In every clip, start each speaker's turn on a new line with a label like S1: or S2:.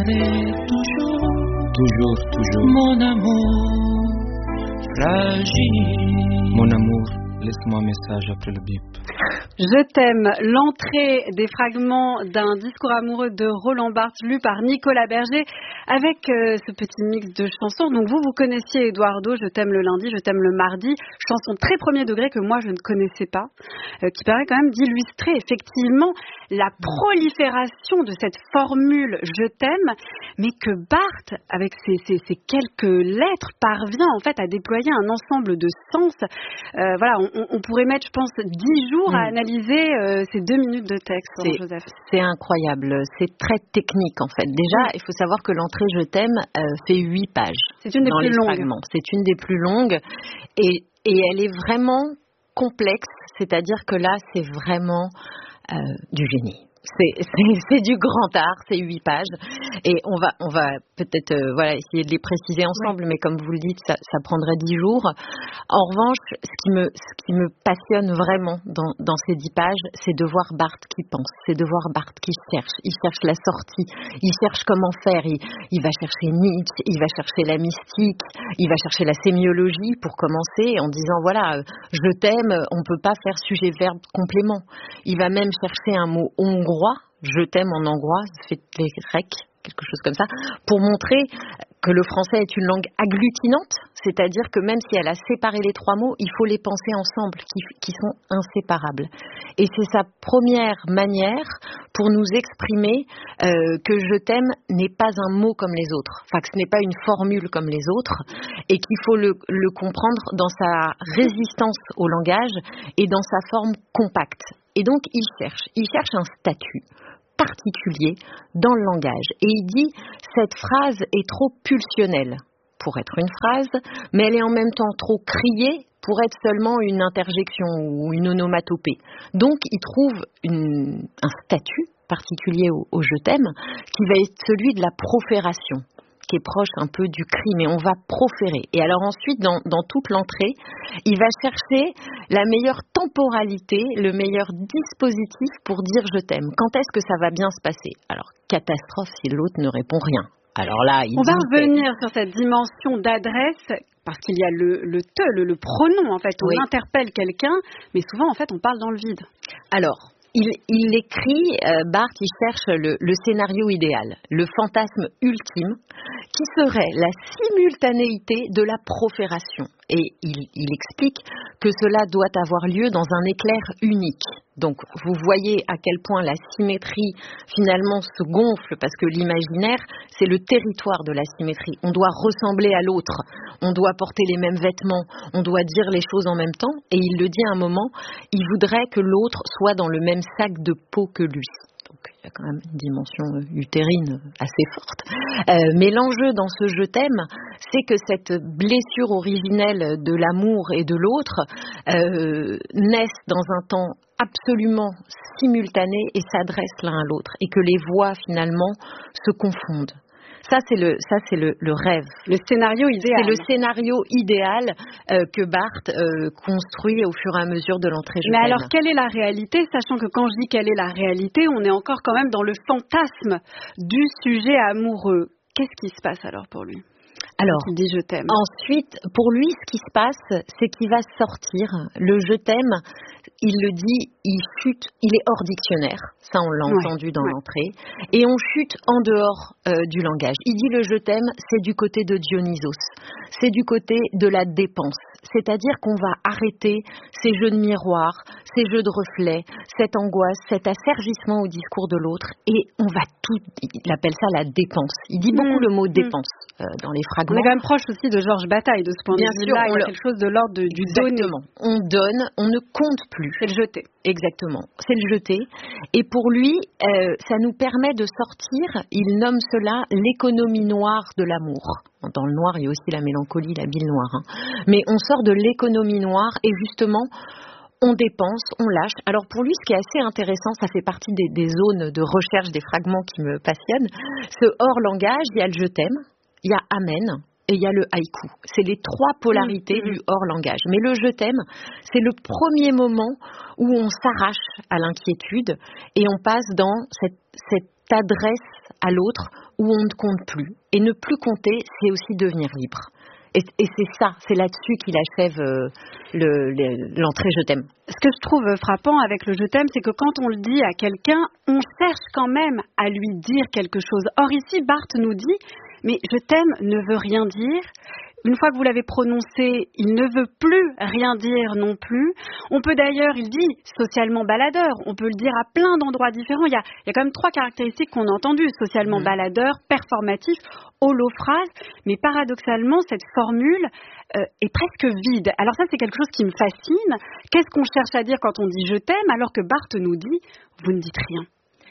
S1: serai toujours,
S2: toujours,
S1: mon amour fragile.
S2: mon amour, laisse-moi un message après le bip.
S3: Je t'aime, l'entrée des fragments d'un discours amoureux de Roland Barthes lu par Nicolas Berger avec ce petit mix de chansons. Donc vous connaissiez Eduardo, Je t'aime le lundi, Je t'aime le mardi, chanson très premier degré que moi je ne connaissais pas, qui permet quand même d'illustrer effectivement la prolifération de cette formule Je t'aime, mais que Barthes, avec ses quelques lettres, parvient en fait à déployer un ensemble de sens. Voilà, on pourrait mettre, je pense, 10 jours à analyser ces 2 minutes de texte, Joseph.
S4: C'est incroyable, c'est très technique en fait. Déjà, il faut savoir que l'entrée Je t'aime fait 8 pages.
S3: C'est une des plus longues.
S4: Fragments. C'est une des plus longues et elle est vraiment complexe, c'est-à-dire que là, c'est vraiment du génie. C'est du grand art, c'est 8 pages et on va peut-être essayer de les préciser ensemble, mais comme vous le dites, ça prendrait 10 jours. En revanche, ce qui me passionne vraiment dans ces 10 pages, c'est de voir Barthes qui pense, c'est de voir Barthes qui cherche. Il cherche la sortie, il cherche comment faire, il va chercher Nietzsche, il va chercher la mystique, il va chercher la sémiologie pour commencer en disant je t'aime, on peut pas faire sujet, verbe, complément. Il va même chercher un mot hongrois, je t'aime en hongrois, ça fait les Grecs, quelque chose comme ça, pour montrer que le français est une langue agglutinante, c'est-à-dire que même si elle a séparé les 3 mots, il faut les penser ensemble, qui sont inséparables. Et c'est sa première manière pour nous exprimer que je t'aime n'est pas un mot comme les autres, enfin que ce n'est pas une formule comme les autres, et qu'il faut le comprendre dans sa résistance au langage et dans sa forme compacte. Et donc il cherche un statut particulier dans le langage. Et il dit, cette phrase est trop pulsionnelle pour être une phrase, mais elle est en même temps trop criée pour être seulement une interjection ou une onomatopée. Donc il trouve un statut particulier au je t'aime qui va être celui de la profération, qui est proche un peu du cri, mais on va proférer. Et alors ensuite, dans toute l'entrée, il va chercher la meilleure temporalité, le meilleur dispositif pour dire je t'aime. Quand est-ce que ça va bien se passer? Alors, catastrophe si l'autre ne répond rien. Alors là,
S3: on va revenir sur cette dimension d'adresse, parce qu'il y a le te, le pronom en fait. On interpelle quelqu'un, mais souvent en fait on parle dans le vide.
S4: Alors, il écrit, Barthes, il cherche le scénario idéal, le fantasme ultime, qui serait la simultanéité de la profération. Et il explique que cela doit avoir lieu dans un éclair unique. Donc, vous voyez à quel point la symétrie, finalement, se gonfle, parce que l'imaginaire, c'est le territoire de la symétrie. On doit ressembler à l'autre, on doit porter les mêmes vêtements, on doit dire les choses en même temps. Et il le dit à un moment, il voudrait que l'autre soit dans le même sac de peau que lui. Donc, il y a quand même une dimension utérine assez forte. Mais l'enjeu dans ce je t'aime, c'est que cette blessure originelle de l'amour et de l'autre naisse dans un temps absolument simultané et s'adressent l'un à l'autre, et que les voix finalement se confondent. Ça, c'est le rêve.
S3: Le scénario idéal.
S4: C'est le scénario idéal que Barthes construit au fur et à mesure de l'entrée je t'aime.
S3: Mais alors, quelle est la réalité? Sachant que quand je dis quelle est la réalité, on est encore quand même dans le fantasme du sujet amoureux. Qu'est-ce qui se passe alors pour lui?
S4: Alors,
S3: il dit je t'aime.
S4: Ensuite, pour lui, ce qui se passe, c'est qu'il va sortir. Le je t'aime, il le dit, il est hors dictionnaire. Ça, on l'a entendu dans l'entrée. Et on chute en dehors du langage. Il dit le je t'aime, c'est du côté de Dionysos. C'est du côté de la dépense. C'est-à-dire qu'on va arrêter ces jeux de miroir, ces jeux de reflets, cette angoisse, cet asservissement au discours de l'autre. Et on va tout, il appelle ça la dépense. Il dit beaucoup le mot dépense dans les fragments.
S3: On est quand même proche aussi de Georges Bataille de ce point de vue-là. Il y a quelque chose de l'ordre du donner.
S4: On donne, on ne compte plus.
S3: C'est le jeter.
S4: Exactement, c'est le jeter. Et pour lui, ça nous permet de sortir, il nomme cela l'économie noire de l'amour. Dans le noir, il y a aussi la mélancolie, la bile noire. Mais on sort de l'économie noire et justement, on dépense, on lâche. Alors pour lui, ce qui est assez intéressant, ça fait partie des zones de recherche, des fragments qui me passionnent. Ce hors-langage, il y a le je t'aime, il y a amen. Et il y a le haïku. C'est les 3 polarités du hors-langage. Mais le je t'aime, c'est le premier moment où on s'arrache à l'inquiétude et on passe dans cette adresse à l'autre où on ne compte plus. Et ne plus compter, c'est aussi devenir libre. Et c'est ça, c'est là-dessus qu'il achève l'entrée Je t'aime.
S3: Ce que je trouve frappant avec le Je t'aime, c'est que quand on le dit à quelqu'un, on cherche quand même à lui dire quelque chose. Or ici, Barthes nous dit, mais Je t'aime ne veut rien dire. Une fois que vous l'avez prononcé, il ne veut plus rien dire non plus. On peut d'ailleurs, il dit, socialement baladeur. On peut le dire à plein d'endroits différents. Il y a quand même 3 caractéristiques qu'on a entendues. Socialement baladeur, performatif, holophrase. Mais paradoxalement, cette formule est presque vide. Alors ça, c'est quelque chose qui me fascine. Qu'est-ce qu'on cherche à dire quand on dit « je t'aime » alors que Barthes nous dit « vous ne dites rien ».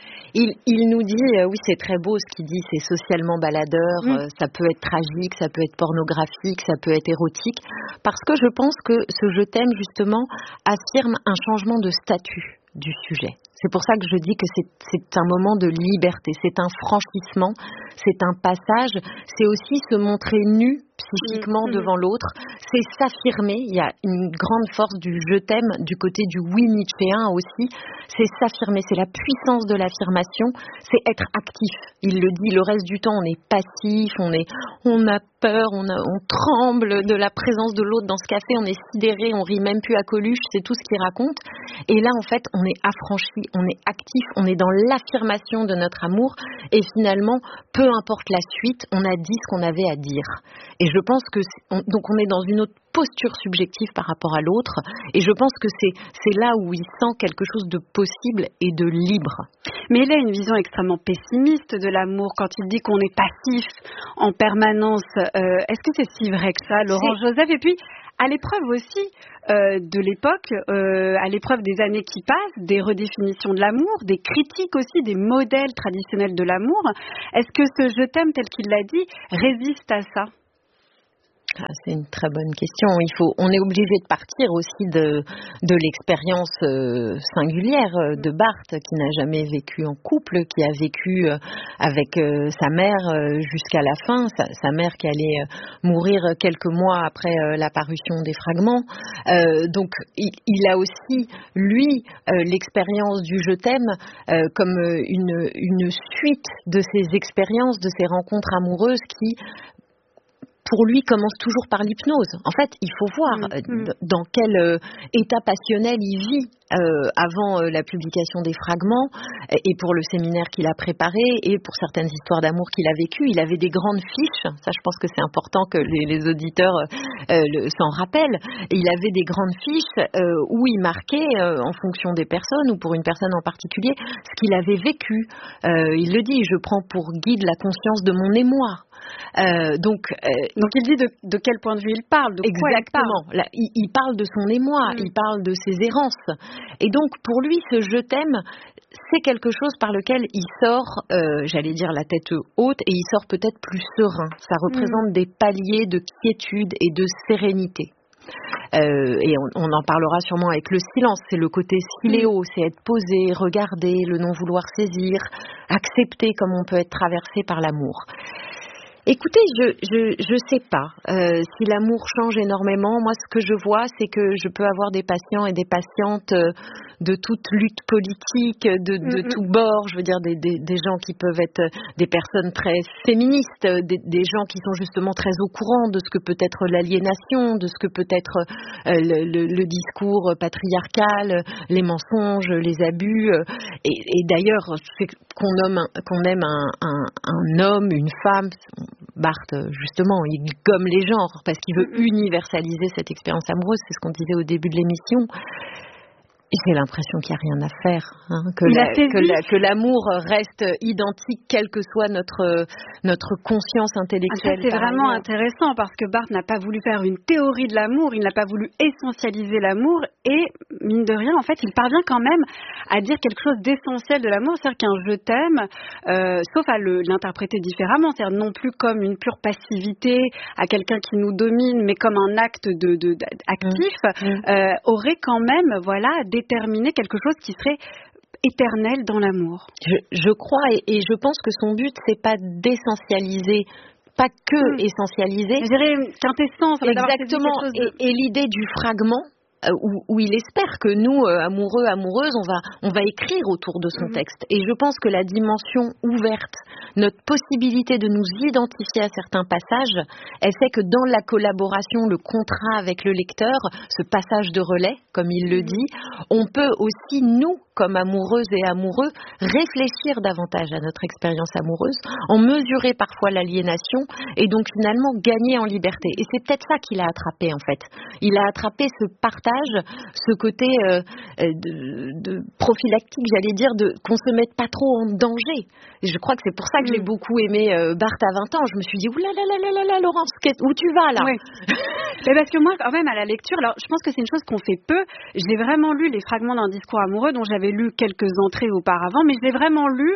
S4: Il nous dit, oui, c'est très beau ce qu'il dit, c'est socialement baladeur, ça peut être tragique, ça peut être pornographique, ça peut être érotique, parce que je pense que ce Je t'aime, justement, affirme un changement de statut du sujet. C'est pour ça que je dis que c'est un moment de liberté, c'est un franchissement, c'est un passage, c'est aussi se montrer nu psychiquement devant l'autre, c'est s'affirmer. Il y a une grande force du je t'aime du côté du oui nietzschéen aussi, c'est s'affirmer, c'est la puissance de l'affirmation, c'est être actif. Il le dit, le reste du temps on est passif, on a peur, on tremble de la présence de l'autre dans ce café, on est sidéré, on rit même plus à Coluche, c'est tout ce qu'il raconte. Et là en fait on est affranchi, on est actif, on est dans l'affirmation de notre amour et finalement peu importe la suite, on a dit ce qu'on avait à dire. Et je pense que donc on est dans une autre posture subjective par rapport à l'autre et je pense que c'est là où il sent quelque chose de possible et de libre.
S3: Mais il a une vision extrêmement pessimiste de l'amour quand il dit qu'on est passif en permanence. Est-ce que c'est si vrai que ça, Laurent Joseph? Et puis, à l'épreuve aussi de l'époque, à l'épreuve des années qui passent, des redéfinitions de l'amour, des critiques aussi, des modèles traditionnels de l'amour, est-ce que ce je t'aime tel qu'il l'a dit résiste à ça?
S4: C'est une très bonne question. On est obligé de partir aussi de l'expérience singulière de Barthes, qui n'a jamais vécu en couple, qui a vécu avec sa mère jusqu'à la fin, sa mère qui allait mourir quelques mois après la parution des fragments. Donc, il a aussi, lui, l'expérience du je t'aime comme une suite de ses expériences, de ses rencontres amoureuses qui pour lui, commence toujours par l'hypnose. En fait, il faut voir dans quel état passionnel il vit avant la publication des fragments et pour le séminaire qu'il a préparé et pour certaines histoires d'amour qu'il a vécues. Il avait des grandes fiches, ça je pense que c'est important que les auditeurs s'en rappellent. Et il avait des grandes fiches où il marquait en fonction des personnes ou pour une personne en particulier ce qu'il avait vécu. Il le dit, je prends pour guide la conscience de mon émoi. Donc
S3: il dit de quel point de vue il parle, de quoi il parle.
S4: Là, il parle de son émoi, il parle de ses errances. Et donc pour lui, ce je t'aime, c'est quelque chose par lequel il sort, j'allais dire la tête haute, et il sort peut-être plus serein. Ça représente des paliers de quiétude et de sérénité. Et on en parlera sûrement avec le silence, c'est le côté siléo, c'est être posé, regarder, le non vouloir saisir, accepter comme on peut être traversé par l'amour. Écoutez, je sais pas si l'amour change énormément. Moi, ce que je vois, c'est que je peux avoir des patients et des patientes de toute lutte politique, de tout bord. Je veux dire, des gens qui peuvent être des personnes très féministes, des gens qui sont justement très au courant de ce que peut être l'aliénation, de ce que peut être le discours patriarcal, les mensonges, les abus. Et d'ailleurs, qu'on aime un homme, une femme. Barthes, justement, il gomme les genres parce qu'il veut universaliser cette expérience amoureuse, c'est ce qu'on disait au début de l'émission. J'ai l'impression qu'il n'y a rien à faire, que l'amour reste identique, quelle que soit notre conscience intellectuelle.
S3: Ça, c'est vraiment intéressant parce que Barthes n'a pas voulu faire une théorie de l'amour, il n'a pas voulu essentialiser l'amour et, mine de rien, en fait, il parvient quand même à dire quelque chose d'essentiel de l'amour, c'est-à-dire qu'un je t'aime, sauf à l'interpréter différemment, c'est-à-dire non plus comme une pure passivité à quelqu'un qui nous domine, mais comme un acte actif, aurait quand même, déterminer quelque chose qui serait éternel dans l'amour.
S4: Je crois et je pense que son but, c'est pas d'essentialiser, pas que essentialiser.
S3: Je dirais quintessence.
S4: Exactement. Et l'idée du fragment, où il espère que nous, amoureux, amoureuses, on va écrire autour de son texte. Et je pense que la dimension ouverte, notre possibilité de nous identifier à certains passages, elle fait que dans la collaboration, le contrat avec le lecteur, ce passage de relais, comme il le dit, on peut aussi, nous, comme amoureuses et amoureux, réfléchir davantage à notre expérience amoureuse, en mesurer parfois l'aliénation et donc finalement gagner en liberté. Et c'est peut-être ça qu'il a attrapé en fait. Il a attrapé ce partage, ce côté de prophylactique, j'allais dire, qu'on se mette pas trop en danger. Et je crois que c'est pour ça que j'ai beaucoup aimé Barthes à 20 ans. Je me suis dit, oulala, Laurence, où tu vas là?
S3: Oui. Mais parce que moi, quand même, à la lecture, alors je pense que c'est une chose qu'on fait peu. J'ai vraiment lu les fragments d'un discours amoureux dont j'avais lu quelques entrées auparavant, mais je l'ai vraiment lu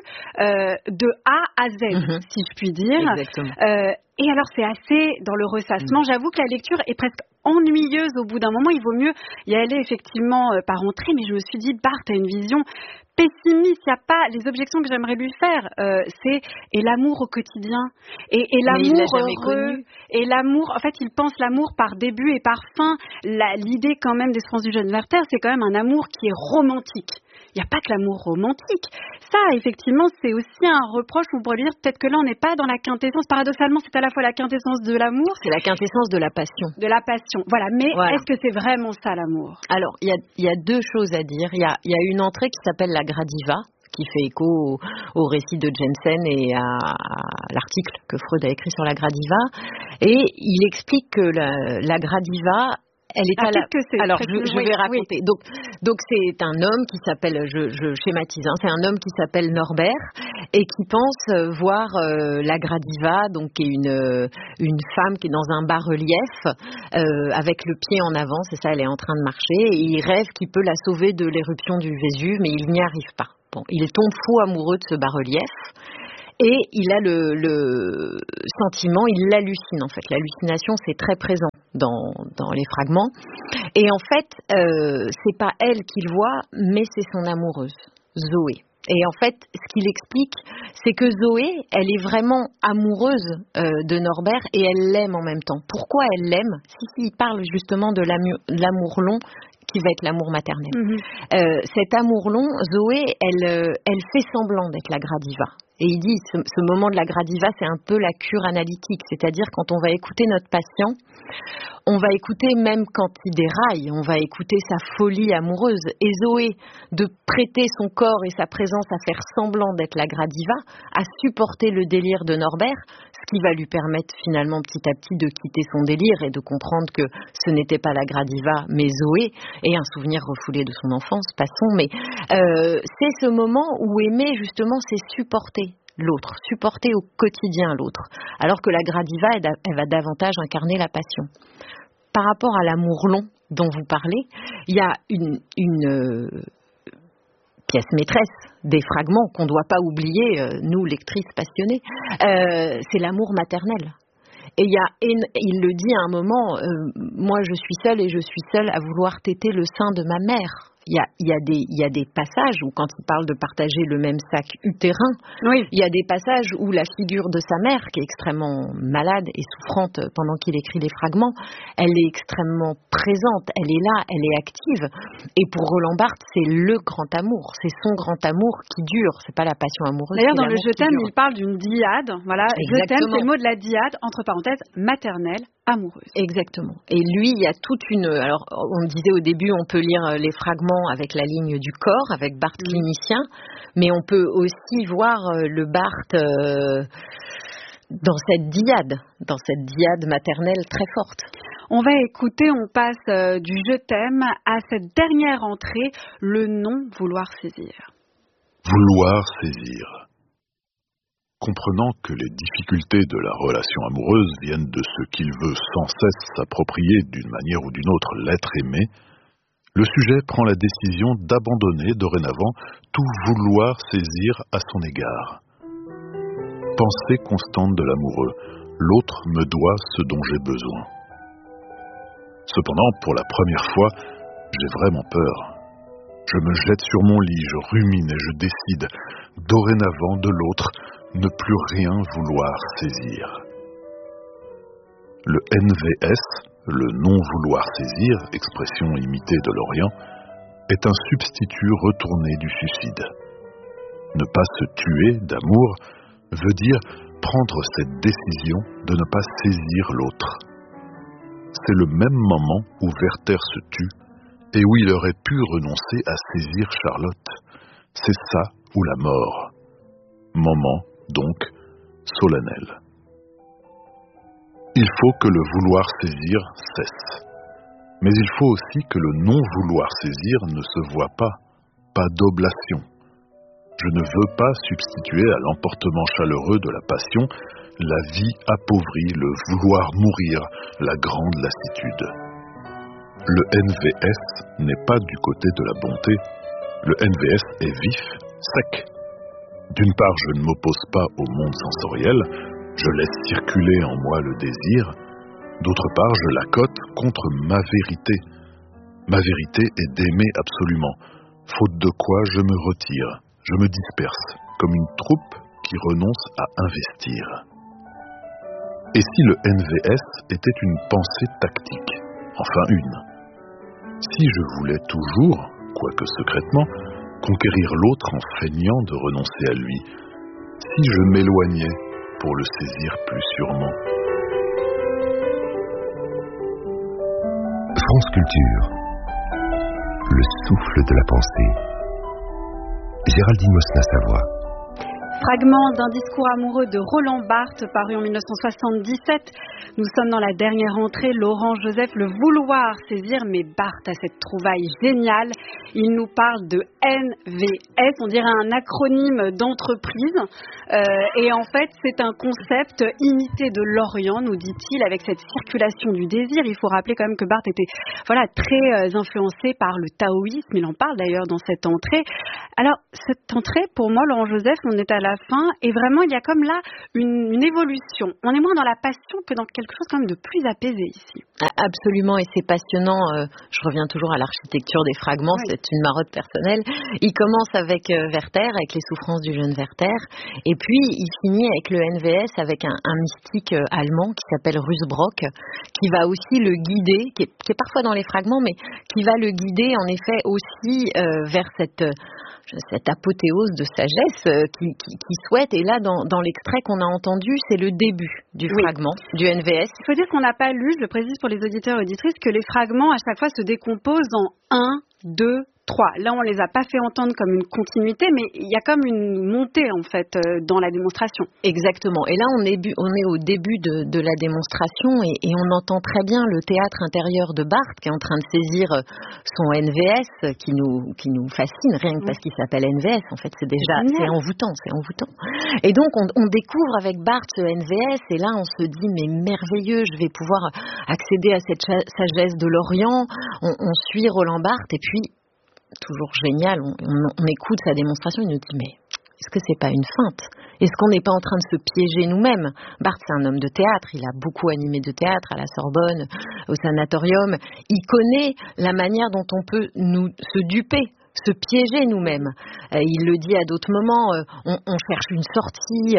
S3: de A à Z, si je puis dire.
S4: Exactement.
S3: Et alors, c'est assez dans le ressassement. J'avoue que la lecture est presque ennuyeuse au bout d'un moment. Il vaut mieux y aller effectivement par entrée, mais je me suis dit, Barthes a une vision pessimiste. Il n'y a pas les objections que j'aimerais lui faire. C'est et l'amour au quotidien et l'amour heureux et l'amour. En fait, il pense l'amour par début et par fin. L'idée quand même d'Espérance du jeune Werther, c'est quand même un amour qui est romantique. Il n'y a pas que l'amour romantique. Ça, effectivement, c'est aussi un reproche. On pourrait dire peut-être que là, on n'est pas dans la quintessence. Paradoxalement, c'est à la fois la quintessence de l'amour.
S4: C'est la quintessence de la passion.
S3: De la passion, voilà. Mais est-ce que c'est vraiment ça, l'amour?
S4: Alors, il y a deux choses à dire. Il y a une entrée qui s'appelle la Gradiva, qui fait écho au récit de Jensen et à l'article que Freud a écrit sur la Gradiva. Et il explique que la Gradiva... Elle est Alors, je vais raconter. Oui. Donc, c'est un homme qui s'appelle, je schématise, c'est un homme qui s'appelle Norbert et qui pense voir la Gradiva, donc qui est une femme qui est dans un bas-relief avec le pied en avant, c'est ça, elle est en train de marcher et il rêve qu'il peut la sauver de l'éruption du Vésuve, mais il n'y arrive pas. Bon, il tombe fou amoureux de ce bas-relief. Et il a le sentiment, il l'hallucine en fait. L'hallucination, c'est très présent dans les fragments. Et en fait, c'est pas elle qu'il voit, mais c'est son amoureuse, Zoé. Et en fait, ce qu'il explique, c'est que Zoé, elle est vraiment amoureuse de Norbert et elle l'aime en même temps. Pourquoi elle l'aime? Il parle justement de l'amour long, qui va être l'amour maternel. Cet amour long, Zoé, elle fait semblant d'être la Gradiva. Et il dit, ce moment de la Gradiva, c'est un peu la cure analytique, c'est-à-dire quand on va écouter notre patient, on va écouter même quand il déraille, on va écouter sa folie amoureuse. Et Zoé, de prêter son corps et sa présence à faire semblant d'être la Gradiva, à supporter le délire de Norbert, ce qui va lui permettre finalement petit à petit de quitter son délire et de comprendre que ce n'était pas la Gradiva, mais Zoé, et un souvenir refoulé de son enfance, passons, mais c'est ce moment où aimer justement, c'est supporter l'autre, supporter au quotidien l'autre, alors que la Gradiva, elle va davantage incarner la passion. Par rapport à l'amour long dont vous parlez, il y a une pièce maîtresse des fragments qu'on ne doit pas oublier, nous lectrices passionnées, c'est l'amour maternel. Et il le dit à un moment, moi je suis seule à vouloir téter le sein de ma mère. Il y a des passages où, quand il parle de partager le même sac utérin, il y a des passages où la figure de sa mère, qui est extrêmement malade et souffrante pendant qu'il écrit les fragments, elle est extrêmement présente, elle est là, elle est active. Et pour Roland Barthes, c'est le grand amour, c'est son grand amour qui dure, c'est pas la passion amoureuse.
S3: D'ailleurs, dans le Je t'aime, il parle d'une dyade, voilà, je t'aime, c'est le mot de la dyade, entre parenthèses, maternelle, amoureuse.
S4: Exactement. Et lui, il y a toute une... Alors, on me disait au début, on peut lire les fragments avec la ligne du corps, avec Barthes clinicien, mais on peut aussi voir le Barthes dans cette dyade maternelle très forte.
S3: On va écouter, on passe du Je t'aime à cette dernière entrée, le non vouloir saisir.
S5: Vouloir saisir. Comprenant que les difficultés de la relation amoureuse viennent de ce qu'il veut sans cesse s'approprier d'une manière ou d'une autre l'être aimé, le sujet prend la décision d'abandonner dorénavant tout vouloir saisir à son égard. Pensée constante de l'amoureux, l'autre me doit ce dont j'ai besoin. Cependant, pour la première fois, j'ai vraiment peur. Je me jette sur mon lit, je rumine et je décide, dorénavant de l'autre, ne plus rien vouloir saisir. Le NVS, le non-vouloir saisir, expression imitée de l'Orient, est un substitut retourné du suicide. Ne pas se tuer d'amour veut dire prendre cette décision de ne pas saisir l'autre. C'est le même moment où Werther se tue et où il aurait pu renoncer à saisir Charlotte. C'est ça ou la mort. Moment, donc, solennel. Il faut que le vouloir saisir cesse. Mais il faut aussi que le non-vouloir saisir ne se voit pas d'oblation. Je ne veux pas substituer à l'emportement chaleureux de la passion la vie appauvrie, le vouloir mourir, la grande lassitude. Le NVS n'est pas du côté de la bonté. Le NVS est vif, sec. D'une part, je ne m'oppose pas au monde sensoriel, je laisse circuler en moi le désir. D'autre part, je l'accote contre ma vérité. Ma vérité est d'aimer absolument, faute de quoi je me retire, je me disperse, comme une troupe qui renonce à investir. Et si le NVS était une pensée tactique, enfin une? Si je voulais toujours, quoique secrètement, conquérir l'autre en feignant de renoncer à lui, si je m'éloignais pour le saisir plus sûrement.
S6: France Culture, le souffle de la pensée. Géraldine Mosna-Savoie.
S3: Fragment d'un discours amoureux de Roland Barthes, paru en 1977. Nous sommes dans la dernière entrée. Laurent Joseph, le vouloir saisir, mais Barthes a cette trouvaille géniale. Il nous parle de NVS, on dirait un acronyme d'entreprise. Et en fait, c'est un concept imité de l'Orient, nous dit-il, avec cette circulation du désir. Il faut rappeler quand même que Barthes était très influencé par le taoïsme. Il en parle d'ailleurs dans cette entrée. Alors, cette entrée, pour moi, Laurent Joseph, on est à la fin, et vraiment, il y a comme là une évolution. On est moins dans la passion que dans quelque chose quand même de plus apaisé ici.
S4: Absolument, et c'est passionnant. Je reviens toujours à l'architecture des fragments, oui. C'est une marotte personnelle. Il commence avec Werther, avec les souffrances du jeune Werther, et puis il finit avec le NVS, avec un mystique allemand qui s'appelle Rusbrock, qui va aussi le guider, qui est parfois dans les fragments, mais qui va le guider en effet aussi vers cette apothéose de sagesse qu'il souhaite. Et là, dans l'extrait qu'on a entendu, c'est le début du fragment, du NVS.
S3: Il faut dire qu'on n'a pas lu, je précise pour les auditeurs et auditrices, que les fragments, à chaque fois, se décomposent en 1, 2, 3. Là, on les a pas fait entendre comme une continuité, mais il y a comme une montée, en fait, dans la démonstration.
S4: Exactement. Et là, on est au début de la démonstration et on entend très bien le théâtre intérieur de Barthes qui est en train de saisir son NVS qui nous fascine, rien que parce qu'il s'appelle NVS. En fait, c'est envoûtant. Et donc, on découvre avec Barthes ce NVS et là, on se dit, mais merveilleux, je vais pouvoir accéder à cette sagesse de l'Orient. On suit Roland Barthes et puis, toujours génial, on écoute sa démonstration, il nous dit mais est-ce que c'est pas une feinte? Est-ce qu'on n'est pas en train de se piéger nous-mêmes? Barthes, c'est un homme de théâtre, il a beaucoup animé de théâtre à la Sorbonne, au sanatorium, il connaît la manière dont on peut se duper, se piéger nous-mêmes. Il le dit à d'autres moments, on cherche une sortie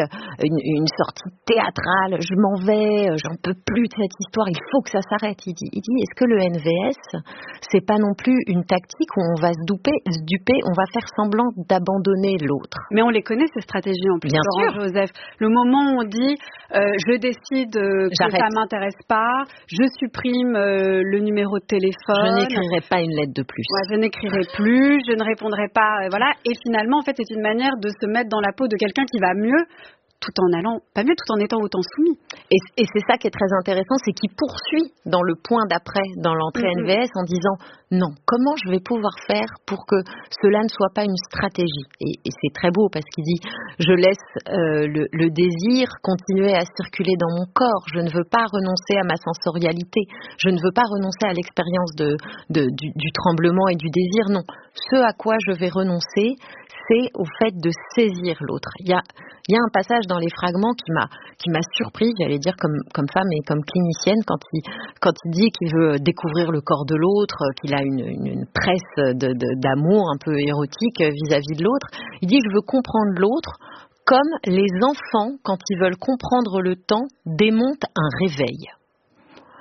S4: théâtrale, je m'en vais, j'en peux plus de cette histoire, il faut que ça s'arrête. Il dit, est-ce que le NVS, c'est pas non plus une tactique où on va se duper, on va faire semblant d'abandonner l'autre?
S3: Mais on les connaît, ces stratégies en plus,
S4: bien
S3: Laurent
S4: sûr.
S3: Joseph. Le moment où on dit, je décide que
S4: J'arrête.
S3: ça m'intéresse pas, je supprime le numéro de téléphone.
S4: Je n'écrirai pas une lettre de plus.
S3: Ouais, je n'écrirai plus, je ne répondrai pas, voilà. Et finalement, en fait, c'est une manière de se mettre dans la peau de quelqu'un qui va mieux, tout en étant autant soumis.
S4: Et c'est ça qui est très intéressant, c'est qu'il poursuit dans le point d'après, dans l'entrée NVS, en disant non, comment je vais pouvoir faire pour que cela ne soit pas une stratégie? Et c'est très beau parce qu'il dit je laisse le désir continuer à circuler dans mon corps, je ne veux pas renoncer à ma sensorialité, je ne veux pas renoncer à l'expérience du tremblement et du désir, non. Ce à quoi je vais renoncer, c'est au fait de saisir l'autre. Il y a un passage dans les fragments qui m'a surpris, j'allais dire comme femme et comme clinicienne, quand il dit qu'il veut découvrir le corps de l'autre, qu'il a une presse d'amour un peu érotique vis-à-vis de l'autre. Il dit je veux comprendre l'autre comme les enfants, quand ils veulent comprendre le temps, démontent un réveil.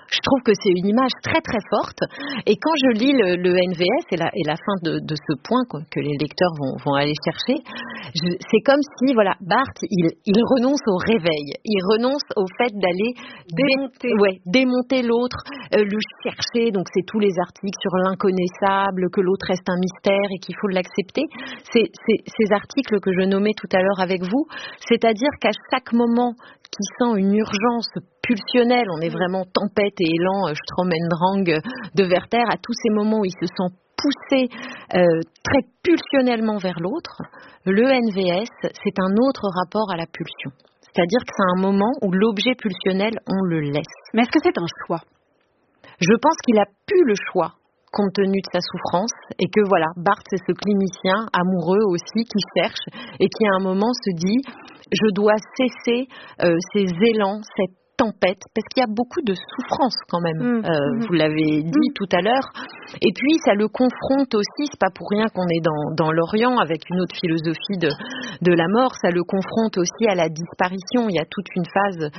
S4: Je trouve que c'est une image très très forte. Et quand je lis le NVS et la fin de ce point que les lecteurs vont aller chercher, c'est comme si voilà, Barthes il renonce au réveil, il renonce au fait d'aller démonter l'autre, le chercher. Donc c'est tous les articles sur l'inconnaissable, que l'autre reste un mystère et qu'il faut l'accepter. C'est ces articles que je nommais tout à l'heure avec vous, c'est-à-dire qu'à chaque moment qui sent une urgence pulsionnelle, on est vraiment tempête et élan, Sturm und Drang de Werther, à tous ces moments où il se sent poussé très pulsionnellement vers l'autre, le NVS, c'est un autre rapport à la pulsion. C'est-à-dire que c'est un moment où l'objet pulsionnel, on le laisse.
S3: Mais est-ce que c'est un choix ?
S4: Je pense qu'il a plus le choix, compte tenu de sa souffrance, et que voilà, Barthes, c'est ce clinicien amoureux aussi qui cherche et qui à un moment se dit je dois cesser ces élans, cette tempête, parce qu'il y a beaucoup de souffrance quand même, vous l'avez dit tout à l'heure, et puis ça le confronte aussi, c'est pas pour rien qu'on est dans l'Orient avec une autre philosophie de la mort, ça le confronte aussi à la disparition. Il y a toute une phase,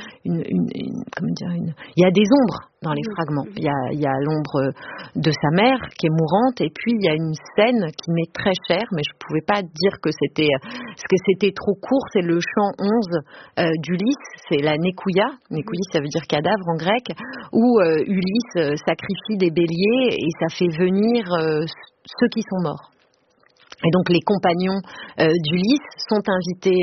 S4: il y a des ombres dans les fragments, il y a l'ombre de sa mère qui est mourante, et puis il y a une scène qui m'est très chère, mais je pouvais pas dire que c'était trop court, c'est le chant 11 d'Ulysse, c'est la Nekouia, ça veut dire cadavre en grec, où Ulysse sacrifie des béliers et ça fait venir ceux qui sont morts. Et donc les compagnons d'Ulysse sont invités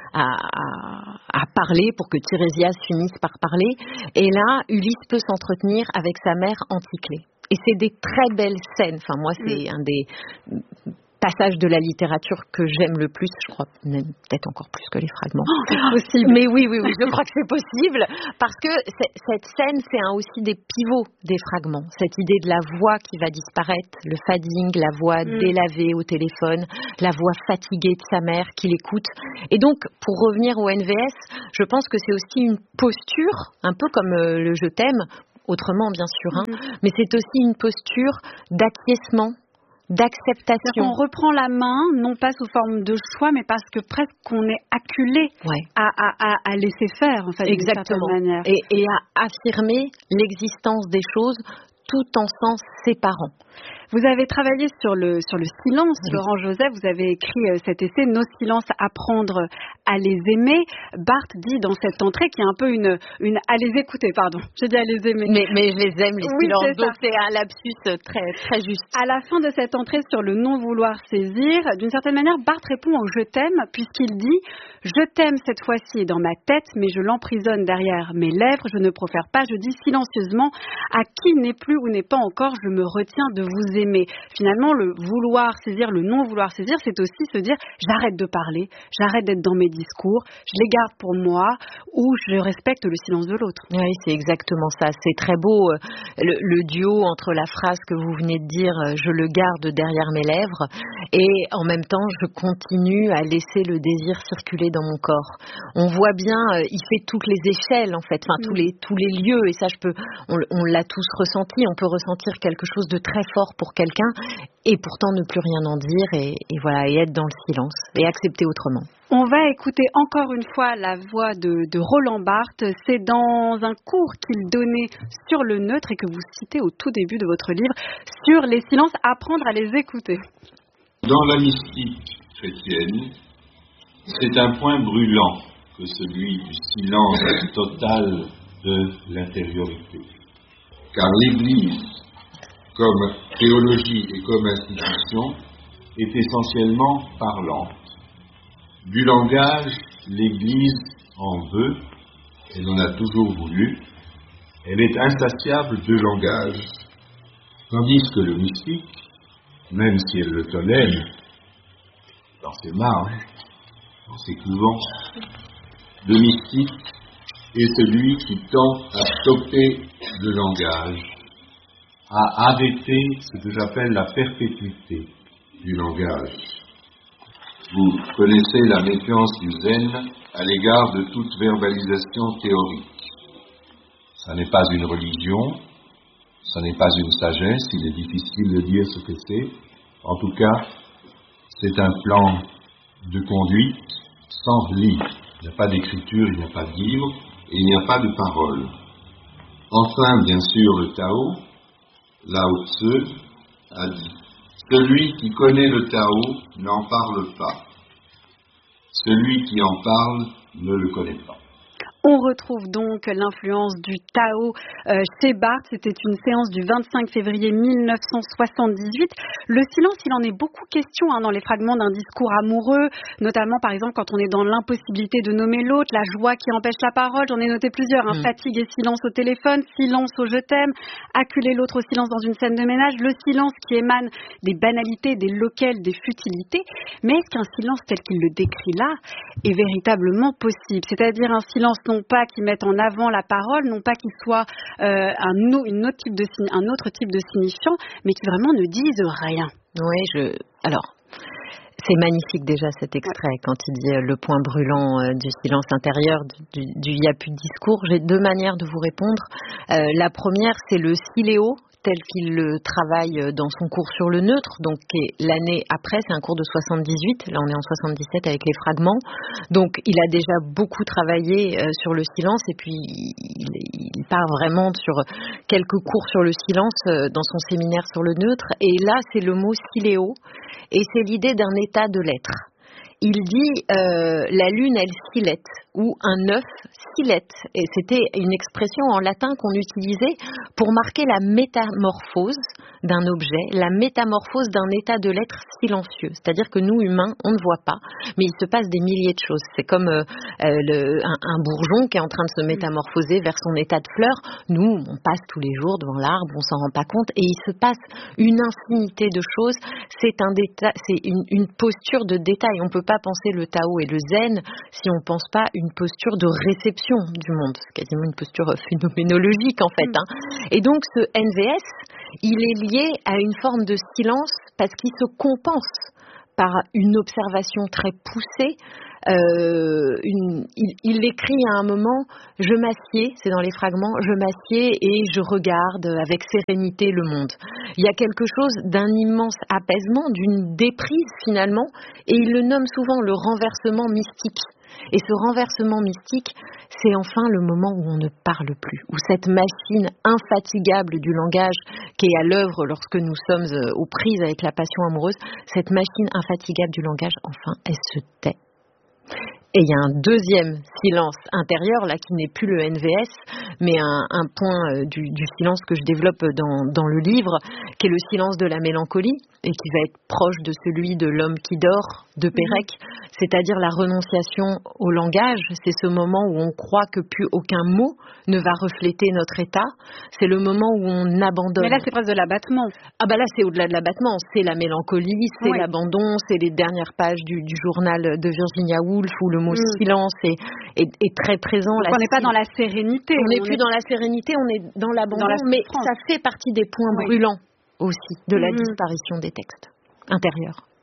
S4: à parler pour que Tirésias finisse par parler. Et là, Ulysse peut s'entretenir avec sa mère Anticlée. Et c'est des très belles scènes. Enfin, moi, c'est un des passages de la littérature que j'aime le plus, je crois, même peut-être encore plus que les fragments.
S3: C'est possible.
S4: Mais oui, je crois que c'est possible, parce que cette scène, c'est aussi des pivots des fragments. Cette idée de la voix qui va disparaître, le fading, la voix délavée au téléphone, la voix fatiguée de sa mère qui l'écoute. Et donc, pour revenir au NVS, je pense que c'est aussi une posture, un peu comme le je t'aime, autrement bien sûr, mais c'est aussi une posture d'acquiescement, d'acceptation.
S3: On reprend la main, non pas sous forme de choix, mais parce que presque on est acculé à laisser faire, en fait, d'une certaine manière.
S4: Et à affirmer l'existence des choses tout en s'en séparant.
S3: Vous avez travaillé sur le silence, Laurent Joseph, vous avez écrit cet essai « Nos silences, apprendre à les aimer ». Barthes dit dans cette entrée qu'il y a un peu une à les écouter, pardon, j'ai dit à les aimer.
S4: Mais je les aime, les silences, donc c'est un lapsus très, très juste.
S3: À la fin de cette entrée sur le non-vouloir saisir, d'une certaine manière, Barthes répond au « je t'aime » puisqu'il dit « Je t'aime cette fois-ci dans ma tête, mais je l'emprisonne derrière mes lèvres, je ne profère pas, je dis silencieusement à qui n'est plus ou n'est pas encore, je me retiens de vous aimer ». Finalement, le vouloir saisir, le non-vouloir saisir, c'est aussi se dire j'arrête de parler, j'arrête d'être dans mes discours, je les garde pour moi ou je respecte le silence de l'autre.
S4: Oui, c'est exactement ça. C'est très beau le duo entre la phrase que vous venez de dire je le garde derrière mes lèvres et en même temps je continue à laisser le désir circuler dans mon corps. On voit bien, il fait toutes les échelles en fait, enfin tous les lieux, et ça on l'a tous ressenti, on peut ressentir quelque chose de très fort pour quelqu'un et pourtant ne plus rien en dire et voilà, et être dans le silence et accepter autrement.
S3: On va écouter encore une fois la voix de Roland Barthes. C'est dans un cours qu'il donnait sur le neutre et que vous citez au tout début de votre livre sur les silences, apprendre à les écouter.
S7: Dans la mystique chrétienne, c'est un point brûlant que celui du silence total de l'intériorité. Car l'Église, comme théologie et comme institution, est essentiellement parlante. Du langage, l'Église en veut, elle en a toujours voulu, elle est insatiable de langage, tandis que le mystique, même si elle le tolère, dans ses marges, dans ses couvents, le mystique est celui qui tend à stopper le langage, à arrêter ce que j'appelle la perpétuité du langage. Vous connaissez la méfiance du zen à l'égard de toute verbalisation théorique. Ça n'est pas une religion, ça n'est pas une sagesse, il est difficile de dire ce que c'est. En tout cas, c'est un plan de conduite sans livre. Il n'y a pas d'écriture, il n'y a pas de livre, et il n'y a pas de parole. Enfin, bien sûr, le Tao, Lao Tzu, a dit « Celui qui connaît le Tao n'en parle pas. Celui qui en parle ne le connaît pas. »
S3: On retrouve donc l'influence du Tao chez Barthes. C'était une séance du 25 février 1978. Le silence, il en est beaucoup question dans les fragments d'un discours amoureux, notamment par exemple quand on est dans l'impossibilité de nommer l'autre, la joie qui empêche la parole. J'en ai noté plusieurs. Fatigue et silence au téléphone, silence au je t'aime, acculer l'autre au silence dans une scène de ménage, le silence qui émane des banalités, des loquels, des futilités. Mais est-ce qu'un silence tel qu'il le décrit là est véritablement possible? C'est-à-dire un silence non pas qui mette en avant la parole, non pas qu'il soit un autre type de signifiant, mais qui vraiment ne dise rien.
S4: Oui, alors, c'est magnifique déjà cet extrait quand il dit le point brûlant du silence intérieur, du il n'y a plus de discours. J'ai deux manières de vous répondre. La première, c'est le siléo, tel qu'il le travaille dans son cours sur le neutre, donc l'année après, c'est un cours de 78, là on est en 77 avec les fragments, donc il a déjà beaucoup travaillé sur le silence et puis il part vraiment sur quelques cours sur le silence dans son séminaire sur le neutre, et là c'est le mot siléo, et c'est l'idée d'un état de l'être. Il dit la lune elle silette, ou un œuf silette, et c'était une expression en latin qu'on utilisait pour marquer la métamorphose d'un objet, la métamorphose d'un état de l'être silencieux. C'est-à-dire que nous, humains, on ne voit pas, mais il se passe des milliers de choses. C'est comme un bourgeon qui est en train de se métamorphoser vers son état de fleur. Nous, on passe tous les jours devant l'arbre, on s'en rend pas compte, et il se passe une infinité de choses. C'est une posture de détail. On peut pas penser le Tao et le Zen si on pense pas une posture de réception du monde. C'est quasiment une posture phénoménologique en fait. Et donc ce NVS, il est lié à une forme de silence parce qu'il se compense par une observation très poussée. Il écrit à un moment, je m'assieds, c'est dans les fragments, je m'assieds et je regarde avec sérénité le monde. Il y a quelque chose d'un immense apaisement, d'une déprise finalement, et il le nomme souvent le renversement mystique. Et ce renversement mystique, c'est enfin le moment où on ne parle plus, où cette machine infatigable du langage qui est à l'œuvre lorsque nous sommes aux prises avec la passion amoureuse, cette machine infatigable du langage, enfin, elle se tait. Et il y a un deuxième silence intérieur, là, qui n'est plus le NVS, mais un point du silence que je développe dans le livre, qui est le silence de la mélancolie, et qui va être proche de celui de l'homme qui dort, de Pérec, c'est-à-dire la renonciation au langage. C'est ce moment où on croit que plus aucun mot ne va refléter notre état. C'est le moment où on abandonne.
S3: Mais là, c'est presque de l'abattement.
S4: Ah bah là, c'est au-delà de l'abattement. C'est la mélancolie, c'est l'abandon, c'est les dernières pages du journal de Virginia Woolf où le mot silence est très présent.
S3: Donc on n'est pas dans la sérénité.
S4: On n'est plus dans la sérénité, on est dans l'abandon. Mais ça fait partie des points brûlants aussi de la disparition des textes intérieurs.